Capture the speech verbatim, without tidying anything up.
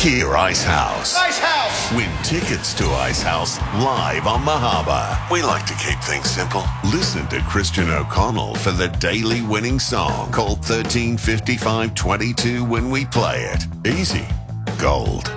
Hear Icehouse. Icehouse! Win tickets to Icehouse live on Mahaba. We like to keep things simple. Listen to Christian O'Connell for the daily winning song called thirteen fifty-five twenty-two when we play it. Easy. Gold.